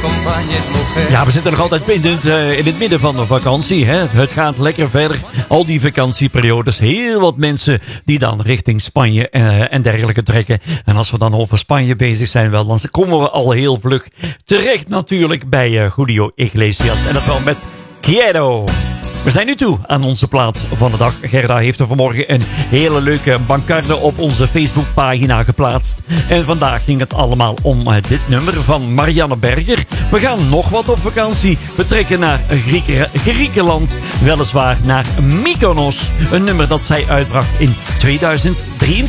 Ja, we zitten nog altijd in het midden van de vakantie. Hè? Het gaat lekker verder. Al die vakantieperiodes. Heel wat mensen die dan richting Spanje en dergelijke trekken. En als we dan over Spanje bezig zijn, wel, dan komen we al heel vlug terecht natuurlijk bij Julio Iglesias. En dat wel met Quiero. We zijn nu toe aan onze plaat van de dag. Gerda heeft er vanmorgen een hele leuke bankarde op onze Facebookpagina geplaatst. En vandaag ging het allemaal om dit nummer van Marianne Berger. We gaan nog wat op vakantie. We trekken naar Griekenland. Weliswaar naar Mykonos. Een nummer dat zij uitbracht in 2023.